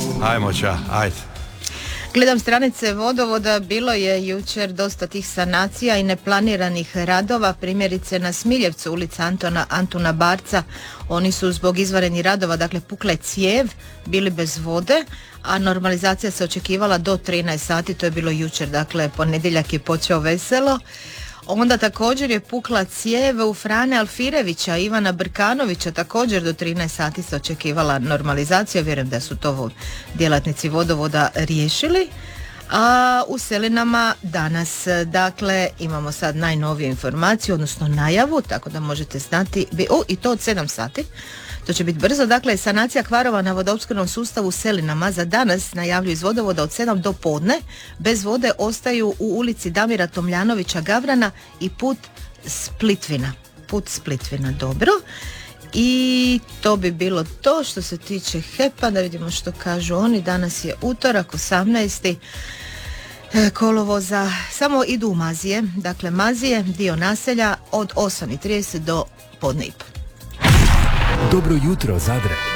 Ajmo ča, ajde. Gledam stranice vodovoda, bilo je jučer dosta tih sanacija i neplaniranih radova, primjerice na Smiljevcu, ulica Antuna Barca, oni su zbog izvanrednih radova, dakle pukla je cijev, bili bez vode, a normalizacija se očekivala do 13 sati, to je bilo jučer, dakle ponedjeljak je počeo veselo. Onda također je pukla cijev u Frane Alfirevića, Ivana Brkanovića, također do 13 sati se očekivala normalizacija, vjerujem da su to djelatnici vodovoda riješili. A u Selinama danas, dakle, imamo sad najnoviju informaciju, odnosno najavu, tako da možete znati, i to od 7 sati. To će biti brzo, dakle, sanacija kvarova na vodoopskrbnom sustavu u Selinama za danas najavljuju iz vodovoda od 7 do podne. Bez vode ostaju u ulici Damira Tomljanovića Gavrana i put Splitvina, dobro. I to bi bilo to što se tiče HEP-a, da vidimo što kažu oni. Danas je utorak, 18. kolovoza, samo idu u Mazije, dakle Mazije, dio naselja od 8:30 do podne i po. Dobro jutro, Zadre.